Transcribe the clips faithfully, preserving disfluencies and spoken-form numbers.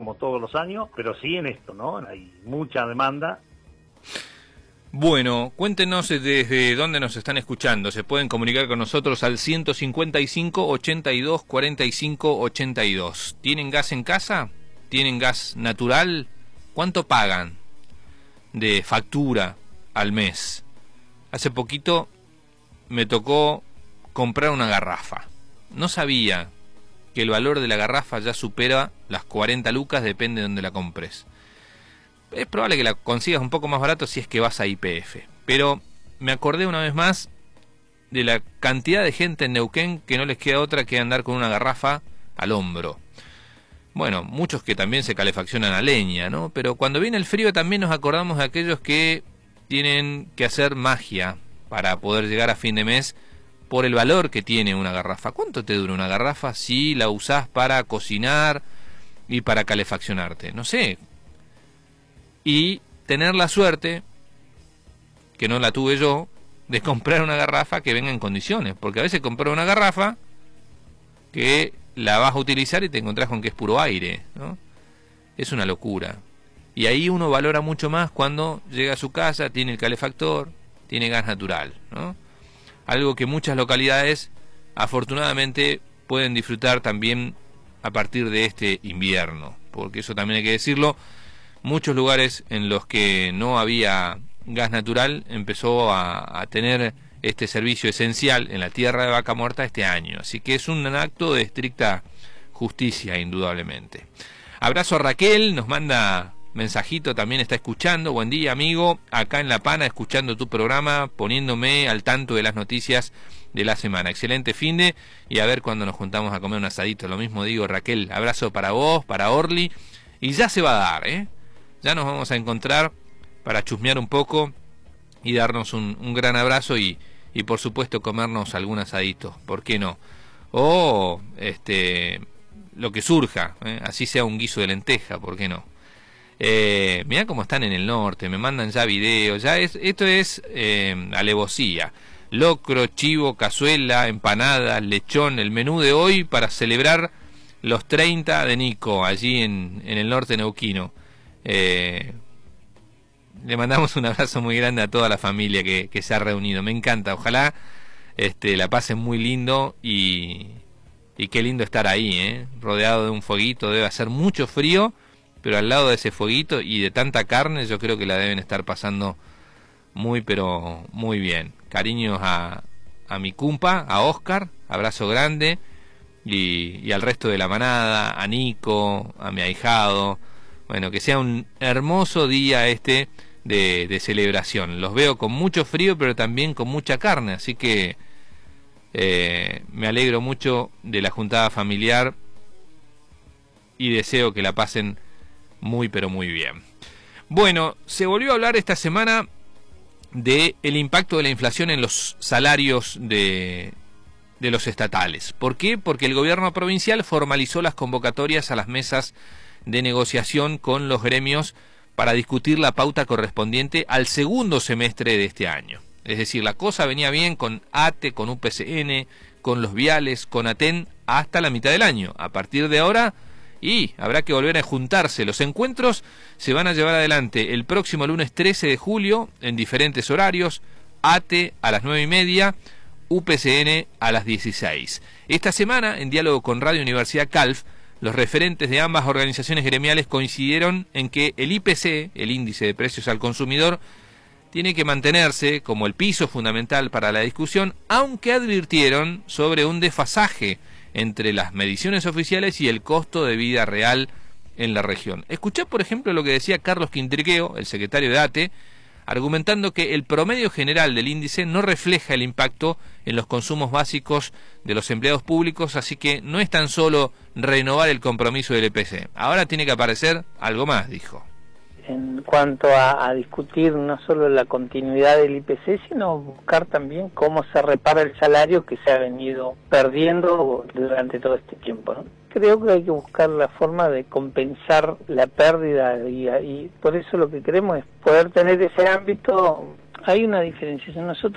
como todos los años, pero sí en esto, ¿no? Hay mucha demanda. Bueno, cuéntenos desde dónde nos están escuchando. Se pueden comunicar con nosotros al ciento cincuenta y cinco, ochenta y dos, cuarenta y cinco, ochenta y dos. ¿Tienen gas en casa? ¿Tienen gas natural? ¿Cuánto pagan de factura al mes? Hace poquito me tocó comprar una garrafa. No sabía que el valor de la garrafa ya supera las cuarenta lucas, depende de donde la compres. Es probable que la consigas un poco más barato si es que vas a Y P F. Pero me acordé una vez más de la cantidad de gente en Neuquén que no les queda otra que andar con una garrafa al hombro. Bueno, muchos que también se calefaccionan a leña, ¿no? Pero cuando viene el frío también nos acordamos de aquellos que tienen que hacer magia para poder llegar a fin de mes por el valor que tiene una garrafa. ¿Cuánto te dura una garrafa si la usás para cocinar y para calefaccionarte? No sé. Y tener la suerte, que no la tuve yo, de comprar una garrafa que venga en condiciones. Porque a veces compras una garrafa que la vas a utilizar y te encontrás con que es puro aire, ¿no? Es una locura. Y ahí uno valora mucho más cuando llega a su casa, tiene el calefactor, tiene gas natural, ¿no? Algo que muchas localidades afortunadamente pueden disfrutar también a partir de este invierno. Porque eso también hay que decirlo. Muchos lugares en los que no había gas natural empezó a, a tener este servicio esencial en la tierra de Vaca Muerta este año. Así que es un acto de estricta justicia, indudablemente. Abrazo a Raquel, nos manda mensajito, también está escuchando. Buen día, amigo, acá en La Pana, escuchando tu programa, poniéndome al tanto de las noticias de la semana. Excelente finde y a ver cuando nos juntamos a comer un asadito. Lo mismo digo, Raquel, abrazo para vos, para Orly, y ya se va a dar, ¿eh? Ya nos vamos a encontrar para chusmear un poco y darnos un, un gran abrazo y, y por supuesto comernos algún asadito, ¿por qué no? O este lo que surja, ¿eh? Así sea un guiso de lenteja, ¿por qué no? Eh, mirá cómo están en el norte, me mandan ya videos, ya es, esto es eh, alevosía. Locro, chivo, cazuela, empanadas, lechón, el menú de hoy para celebrar los treinta de Nico, allí en, en el norte neuquino. Eh, le mandamos un abrazo muy grande a toda la familia que, que se ha reunido. Me encanta, ojalá este, la pasen muy lindo y, y qué lindo estar ahí, ¿eh? Rodeado de un fueguito. Debe hacer mucho frío, pero al lado de ese fueguito y de tanta carne yo creo que la deben estar pasando muy pero muy bien. Cariños a, a mi cumpa, a Oscar, abrazo grande, y, y al resto de la manada, a Nico, a mi ahijado. Bueno, que sea un hermoso día este de, de celebración. Los veo con mucho frío, pero también con mucha carne, así que eh, me alegro mucho de la juntada familiar y deseo que la pasen muy, pero muy bien. Bueno, se volvió a hablar esta semana de el impacto de la inflación en los salarios de, de los estatales. ¿Por qué? Porque el gobierno provincial formalizó las convocatorias a las mesas de negociación con los gremios para discutir la pauta correspondiente al segundo semestre de este año. Es decir, la cosa venía bien con ATE, con U P C N, con los viales, con ATEN hasta la mitad del año. A partir de ahora, y habrá que volver a juntarse. Los encuentros se van a llevar adelante el próximo lunes trece de julio en diferentes horarios. ATE a las nueve y media, U P C N a las dieciséis. Esta semana, en diálogo con Radio Universidad Calf, los referentes de ambas organizaciones gremiales coincidieron en que el I P C, el índice de precios al consumidor, tiene que mantenerse como el piso fundamental para la discusión, aunque advirtieron sobre un desfasaje entre las mediciones oficiales y el costo de vida real en la región. Escuché, por ejemplo, lo que decía Carlos Quintriqueo, el secretario de ATE, argumentando que el promedio general del índice no refleja el impacto en los consumos básicos de los empleados públicos, así que no es tan solo renovar el compromiso del I P C. Ahora tiene que aparecer algo más, dijo. En cuanto a, a discutir no solo la continuidad del I P C, sino buscar también cómo se repara el salario que se ha venido perdiendo durante todo este tiempo, ¿no? Creo que hay que buscar la forma de compensar la pérdida y, y por eso lo que queremos es poder tener ese ámbito. Hay una diferenciación. Nosotros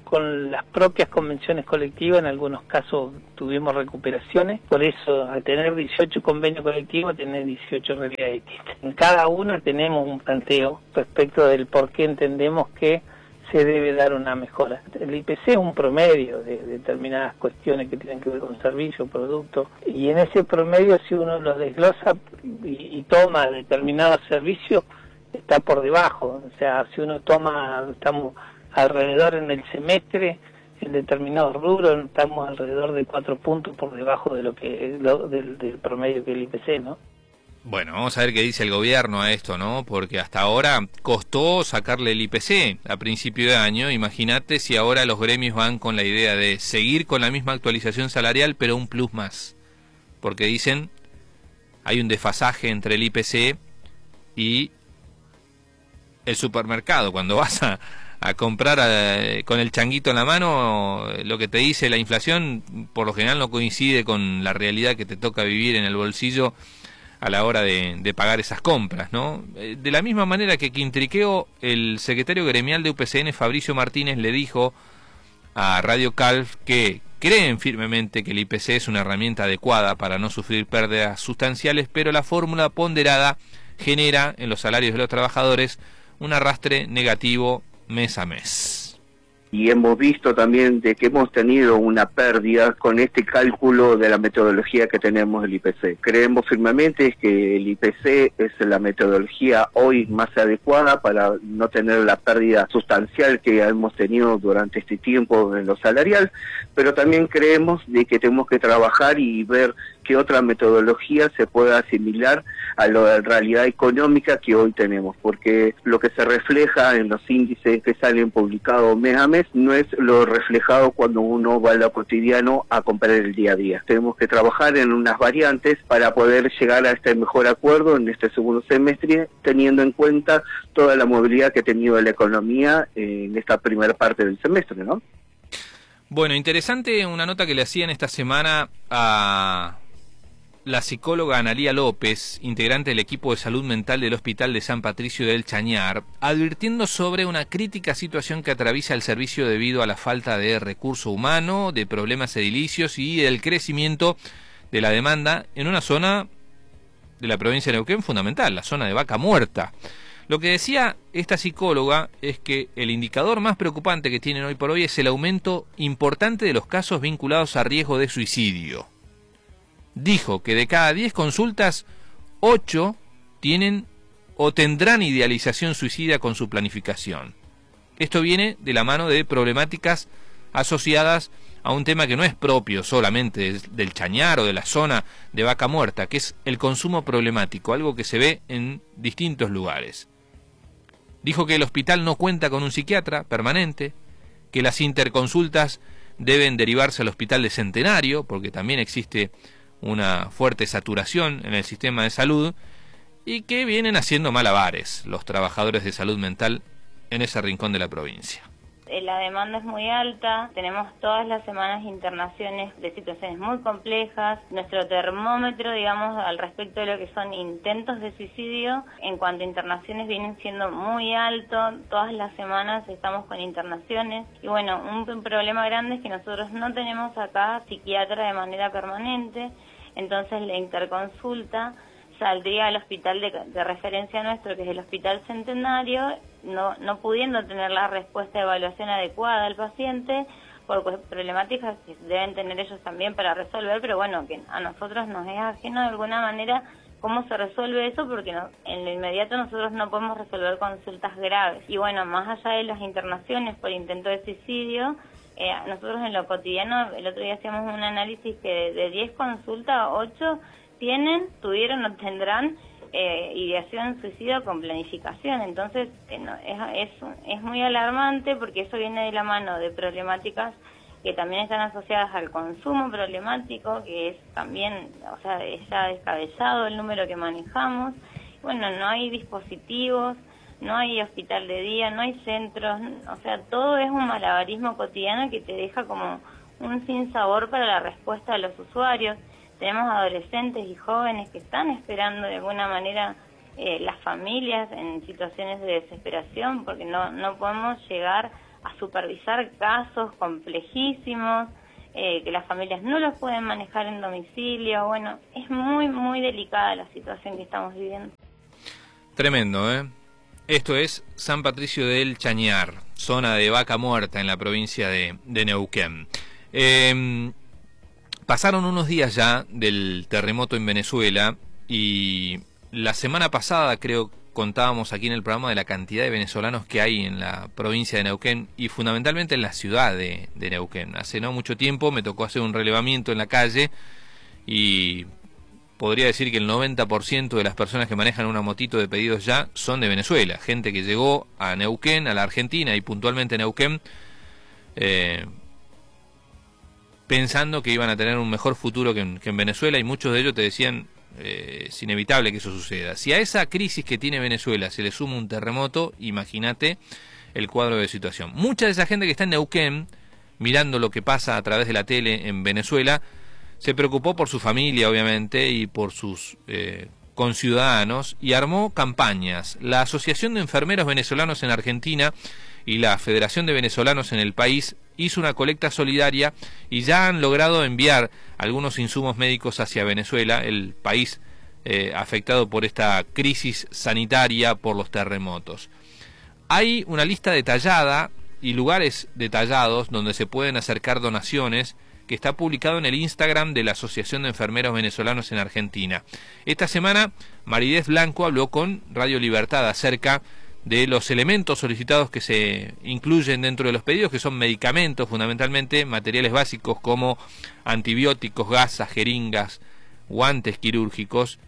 con las propias convenciones colectivas, en algunos casos tuvimos recuperaciones, por eso al tener dieciocho convenios colectivos, tener dieciocho realidades distintas. En cada uno tenemos un planteo respecto del por qué entendemos que se debe dar una mejora. El I P C es un promedio de, de determinadas cuestiones que tienen que ver con servicios, productos, y en ese promedio si uno lo desglosa y, y toma determinados servicios, está por debajo. O sea, si uno toma, estamos alrededor en el semestre, en determinados rubros, estamos alrededor de cuatro puntos por debajo de lo que lo, del, del promedio que el I P C, ¿no? Bueno, vamos a ver qué dice el gobierno a esto, ¿no? Porque hasta ahora costó sacarle el I P C a principio de año. Imagínate si ahora los gremios van con la idea de seguir con la misma actualización salarial, pero un plus más. Porque dicen, hay un desfasaje entre el I P C y el supermercado. Cuando vas a, a comprar a, con el changuito en la mano, lo que te dice la inflación por lo general no coincide con la realidad que te toca vivir en el bolsillo a la hora de, de pagar esas compras, ¿no? De la misma manera que Quintriqueo, el secretario gremial de U P C N, Fabricio Martínez, le dijo a Radio Calf que creen firmemente que el I P C es una herramienta adecuada para no sufrir pérdidas sustanciales, pero la fórmula ponderada genera en los salarios de los trabajadores un arrastre negativo mes a mes. Y hemos visto también de que hemos tenido una pérdida con este cálculo de la metodología que tenemos del I P C. Creemos firmemente que el I P C es la metodología hoy más adecuada para no tener la pérdida sustancial que hemos tenido durante este tiempo en lo salarial, pero también creemos de que tenemos que trabajar y ver qué otra metodología se pueda asimilar a la realidad económica que hoy tenemos, porque lo que se refleja en los índices que salen publicados mes a mes no es lo reflejado cuando uno va a lo cotidiano a comprar el día a día. Tenemos que trabajar en unas variantes para poder llegar a este mejor acuerdo en este segundo semestre, teniendo en cuenta toda la movilidad que ha tenido la economía en esta primera parte del semestre, ¿no? Bueno, interesante una nota que le hacían esta semana a la psicóloga Analía López, integrante del equipo de salud mental del Hospital de San Patricio del Chañar, advirtiendo sobre una crítica situación que atraviesa el servicio debido a la falta de recurso humano, de problemas edilicios y del crecimiento de la demanda en una zona de la provincia de Neuquén fundamental, la zona de Vaca Muerta. Lo que decía esta psicóloga es que el indicador más preocupante que tienen hoy por hoy es el aumento importante de los casos vinculados a riesgo de suicidio. Dijo que de cada diez consultas, ocho tienen o tendrán idealización suicida con su planificación. Esto viene de la mano de problemáticas asociadas a un tema que no es propio solamente del Chañar o de la zona de Vaca Muerta, que es el consumo problemático, algo que se ve en distintos lugares. Dijo que el hospital no cuenta con un psiquiatra permanente, que las interconsultas deben derivarse al hospital de Centenario, porque también existe una fuerte saturación en el sistema de salud, y que vienen haciendo malabares los trabajadores de salud mental en ese rincón de la provincia. La demanda es muy alta, tenemos todas las semanas internaciones de situaciones muy complejas. Nuestro termómetro, digamos, al respecto de lo que son intentos de suicidio, en cuanto a internaciones, vienen siendo muy alto. Todas las semanas estamos con internaciones. Y bueno, un problema grande es que nosotros no tenemos acá psiquiatra de manera permanente, entonces la interconsulta saldría al hospital de, de referencia nuestro, que es el Hospital Centenario, no, no pudiendo tener la respuesta de evaluación adecuada al paciente por problemáticas que deben tener ellos también para resolver, pero bueno, que a nosotros nos es ajeno de alguna manera cómo se resuelve eso, porque no, en lo inmediato nosotros no podemos resolver consultas graves. Y bueno, más allá de las internaciones por intento de suicidio, eh, nosotros en lo cotidiano, el otro día hacíamos un análisis que de diez consultas, ocho tienen, tuvieron o tendrán eh, ideación suicida con planificación. Entonces eh, no, es, es, es muy alarmante, porque eso viene de la mano de problemáticas que también están asociadas al consumo problemático, que es también, o sea, está descabellado el número que manejamos. Bueno, no hay dispositivos, no hay hospital de día, no hay centros, o sea, todo es un malabarismo cotidiano que te deja como un sinsabor para la respuesta de los usuarios. Tenemos adolescentes y jóvenes que están esperando de alguna manera, eh, las familias en situaciones de desesperación, porque no, no podemos llegar a supervisar casos complejísimos, eh, que las familias no los pueden manejar en domicilio. Bueno, es muy, muy delicada la situación que estamos viviendo. Tremendo, ¿eh? Esto es San Patricio del Chañar, zona de Vaca Muerta en la provincia de, de Neuquén. Eh, pasaron unos días ya del terremoto en Venezuela y la semana pasada creo contábamos aquí en el programa de la cantidad de venezolanos que hay en la provincia de Neuquén y fundamentalmente en la ciudad de, de Neuquén. Hace no mucho tiempo me tocó hacer un relevamiento en la calle y podría decir que el noventa por ciento de las personas que manejan una motito de pedidos ya son de Venezuela, gente que llegó a Neuquén, a la Argentina y puntualmente a Neuquén, eh, pensando que iban a tener un mejor futuro que en, que en Venezuela, y muchos de ellos te decían eh, es inevitable que eso suceda. Si a esa crisis que tiene Venezuela se le suma un terremoto, imagínate el cuadro de situación. Mucha de esa gente que está en Neuquén, mirando lo que pasa a través de la tele en Venezuela, se preocupó por su familia, obviamente, y por sus eh, conciudadanos, y armó campañas. La Asociación de Enfermeros Venezolanos en Argentina y la Federación de Venezolanos en el país hizo una colecta solidaria y ya han logrado enviar algunos insumos médicos hacia Venezuela, el país eh, afectado por esta crisis sanitaria por los terremotos. Hay una lista detallada y lugares detallados donde se pueden acercar donaciones, que está publicado en el Instagram de la Asociación de Enfermeros Venezolanos en Argentina. Esta semana, Maridez Blanco habló con Radio Libertad acerca de los elementos solicitados que se incluyen dentro de los pedidos, que son medicamentos, fundamentalmente materiales básicos como antibióticos, gasas, jeringas, guantes quirúrgicos,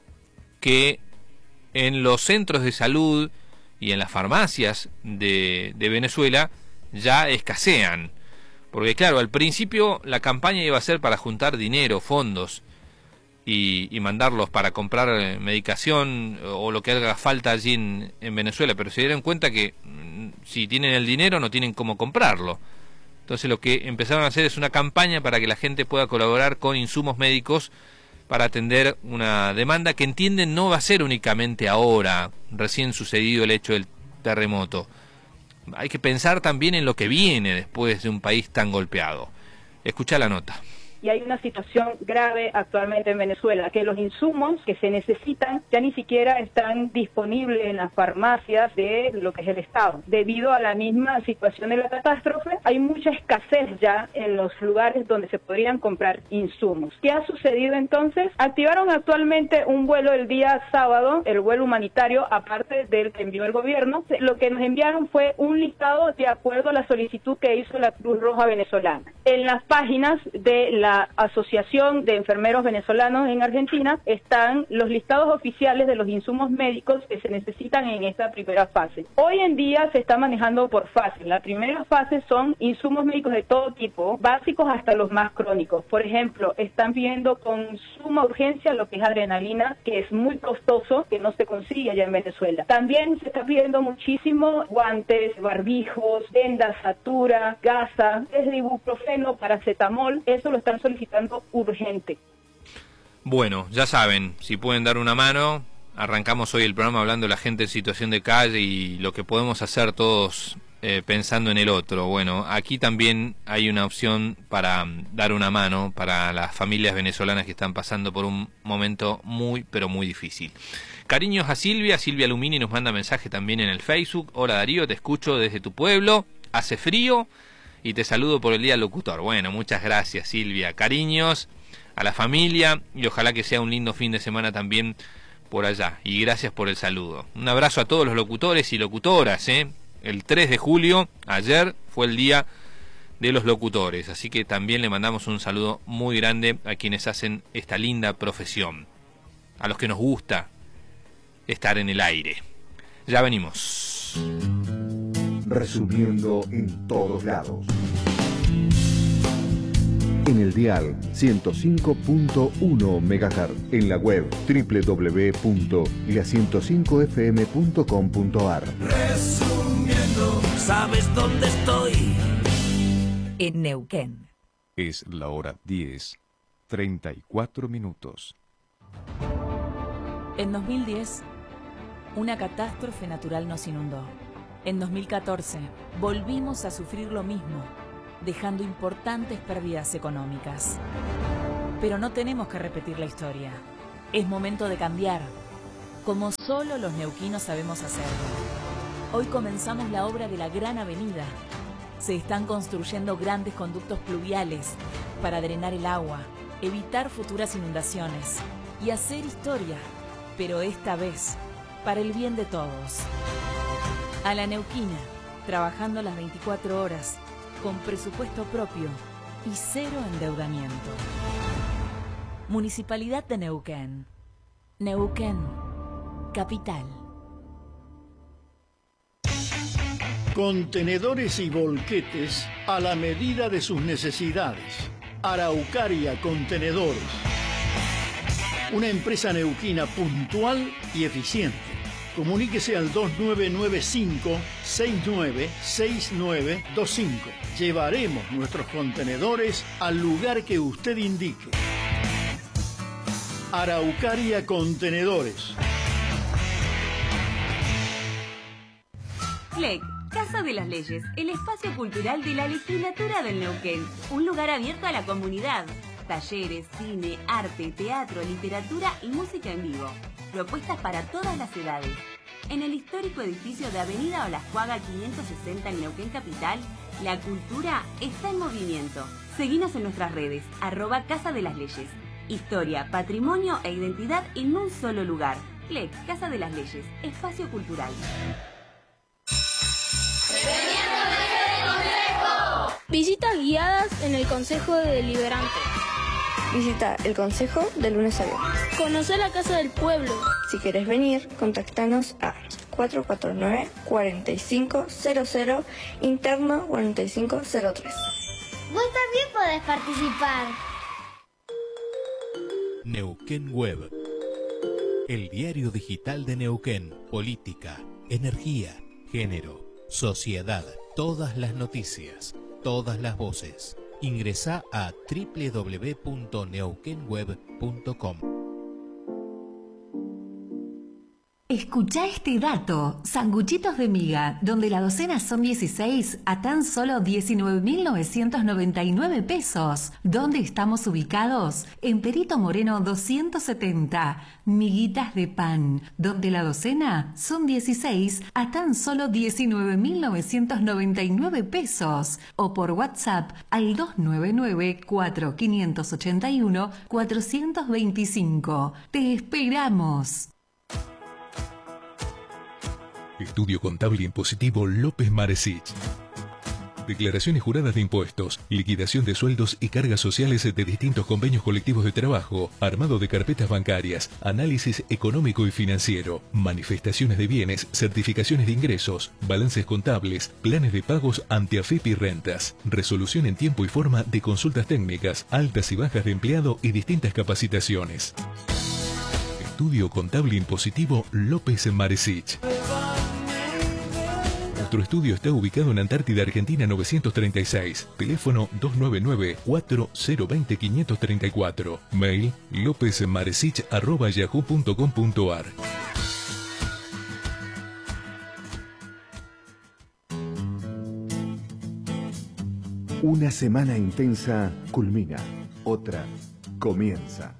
que en los centros de salud y en las farmacias de, de Venezuela ya escasean. Porque claro, al principio la campaña iba a ser para juntar dinero, fondos, y, y mandarlos para comprar medicación o lo que haga falta allí en, en Venezuela, pero se dieron cuenta que mmm, si tienen el dinero no tienen cómo comprarlo. Entonces lo que empezaron a hacer es una campaña para que la gente pueda colaborar con insumos médicos para atender una demanda que entienden no va a ser únicamente ahora, recién sucedido el hecho del terremoto. Hay que pensar también en lo que viene después de un país tan golpeado. Escuchá la nota. Y hay una situación grave actualmente en Venezuela, que los insumos que se necesitan ya ni siquiera están disponibles en las farmacias de lo que es el Estado. Debido a la misma situación de la catástrofe, hay mucha escasez ya en los lugares donde se podrían comprar insumos. ¿Qué ha sucedido entonces? Activaron actualmente un vuelo el día sábado, el vuelo humanitario, aparte del que envió el gobierno. Lo que nos enviaron fue un listado de acuerdo a la solicitud que hizo la Cruz Roja Venezolana. En las páginas de la La Asociación de Enfermeros Venezolanos en Argentina están los listados oficiales de los insumos médicos que se necesitan en esta primera fase. Hoy en día se está manejando por fases. La primera fase son insumos médicos de todo tipo, básicos hasta los más crónicos. Por ejemplo, están pidiendo con suma urgencia lo que es adrenalina, que es muy costoso, que no se consigue allá en Venezuela. También se está pidiendo muchísimo guantes, barbijos, vendas, satura, gasa, desde ibuprofeno, paracetamol. Eso lo están solicitando urgente. Bueno, ya saben, si pueden dar una mano, arrancamos hoy el programa hablando de la gente en situación de calle y lo que podemos hacer todos eh, pensando en el otro. Bueno, aquí también hay una opción para um, dar una mano para las familias venezolanas que están pasando por un momento muy, pero muy difícil. Cariños a Silvia, Silvia Lumini nos manda mensaje también en el Facebook. Hola Darío, te escucho desde tu pueblo, hace frío y te saludo por el Día del Locutor. Bueno, muchas gracias Silvia, cariños a la familia y ojalá que sea un lindo fin de semana también por allá, y gracias por el saludo. Un abrazo a todos los locutores y locutoras, ¿eh? El tres de julio, ayer, fue el Día de los Locutores, así que también le mandamos un saludo muy grande a quienes hacen esta linda profesión, a los que nos gusta estar en el aire. Ya venimos. Resumiendo en todos lados. En el dial ciento cinco punto uno megahertz, en la web doble u doble u doble u punto la ciento cinco f m punto com punto a r. Resumiendo, ¿sabes dónde estoy? En Neuquén. Es la hora diez, treinta y cuatro minutos. En dos mil diez, una catástrofe natural nos inundó. En dos mil catorce, volvimos a sufrir lo mismo, dejando importantes pérdidas económicas. Pero no tenemos que repetir la historia. Es momento de cambiar, como solo los neuquinos sabemos hacerlo. Hoy comenzamos la obra de la Gran Avenida. Se están construyendo grandes conductos pluviales para drenar el agua, evitar futuras inundaciones y hacer historia, pero esta vez para el bien de todos. A la neuquina, trabajando las veinticuatro horas, con presupuesto propio y cero endeudamiento. Municipalidad de Neuquén. Neuquén, capital. Contenedores y volquetes a la medida de sus necesidades. Araucaria Contenedores. Una empresa neuquina puntual y eficiente. Comuníquese al dos nueve nueve cinco, seis nueve seis nueve dos cinco. Llevaremos nuestros contenedores al lugar que usted indique. Araucaria Contenedores. F L E C, Casa de las Leyes, el espacio cultural de la legislatura del Neuquén. Un lugar abierto a la comunidad. Talleres, cine, arte, teatro, literatura y música en vivo. Propuestas para todas las edades. En el histórico edificio de Avenida Olascuaga quinientos sesenta en Neuquén Capital, la cultura está en movimiento. Seguinos en nuestras redes, arroba Casa de las Leyes. Historia, patrimonio e identidad en un solo lugar. F L E C, Casa de las Leyes, espacio cultural. Visitas guiadas en el Consejo Deliberante. Visita el Consejo de lunes a viernes. Conocer la Casa del Pueblo. Si querés venir, contactanos a cuatro cuatro nueve, cuatro cinco cero cero, interno cuatro cinco cero tres. Vos también podés participar. Neuquén Web. El diario digital de Neuquén. Política, energía, género, sociedad. Todas las noticias, todas las voces. Ingresá a doble u doble u doble u punto neuquén web punto com. Escuchá este dato. Sanguchitos de miga, donde la docena son dieciséis, a tan solo diecinueve mil novecientos noventa y nueve pesos. ¿Dónde estamos ubicados? En Perito Moreno doscientos setenta. Miguitas de pan, donde la docena son dieciséis, a tan solo diecinueve mil novecientos noventa y nueve pesos. O por WhatsApp al dos nueve nueve, cuatro cinco ocho uno, cuatro dos cinco. ¡Te esperamos! Estudio Contable Impositivo López Maresich. Declaraciones juradas de impuestos, liquidación de sueldos y cargas sociales de distintos convenios colectivos de trabajo, armado de carpetas bancarias, análisis económico y financiero, manifestaciones de bienes, certificaciones de ingresos, balances contables, planes de pagos ante A F I P y rentas, resolución en tiempo y forma de consultas técnicas, altas y bajas de empleado y distintas capacitaciones. Estudio Contable Impositivo López Maresich. Nuestro estudio está ubicado en Antártida, Argentina novecientos treinta y seis. Teléfono dos nueve nueve, cuatro cero dos cero, cinco tres cuatro. Mail lopezmaresich arroba yahoo punto com punto ar. Una semana intensa culmina, otra comienza.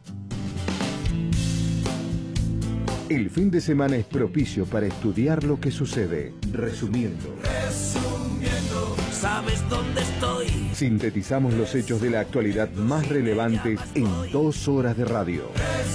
El fin de semana es propicio para estudiar lo que sucede. Resumiendo. Resumiendo, ¿sabes dónde estoy? Sintetizamos los hechos de la actualidad más relevantes en dos horas de radio.